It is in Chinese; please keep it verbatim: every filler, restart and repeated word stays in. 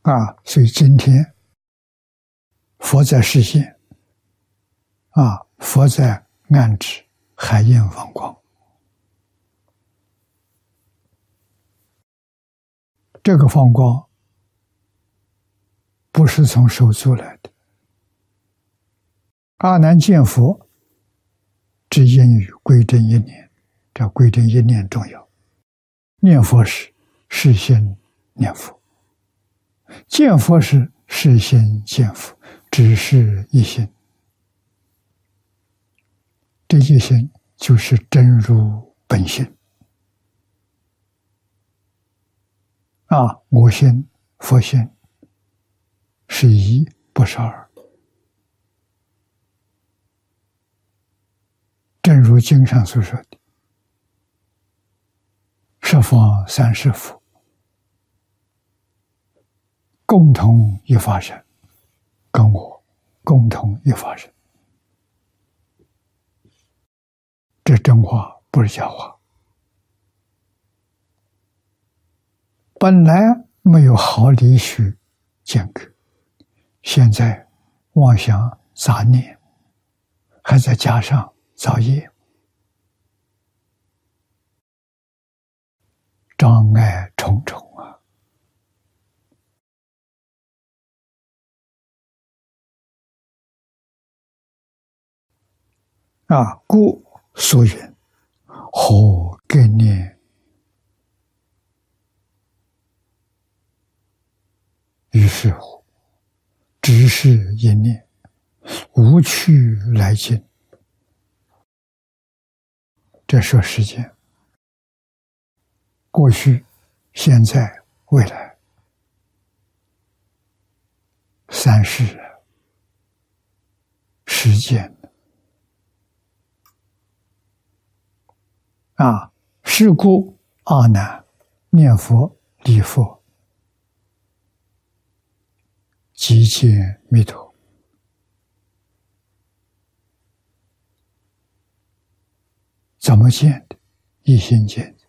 啊，所以今天佛在示现，啊，佛在暗指海印放光。这个放光不是从手足来的。阿难见佛，只因于归正一念，这归正一念重要。念佛时是心念佛，见佛时是心见佛，只是一心。这一心就是真如本性。啊，我心、佛心是一，不是二。正如经上所说的，十方三世佛共同一法身，跟我共同一法身。这真话，不是假话。本来没有好理许间隔，现在妄想杂念，还再加上造业，障碍重重啊！啊，故所云：何概念于是乎？只是一念，无去来尽。这说时间，过去、现在、未来，三世时间啊！是故阿难念佛礼佛，即见弥陀。怎么见的？一心见的。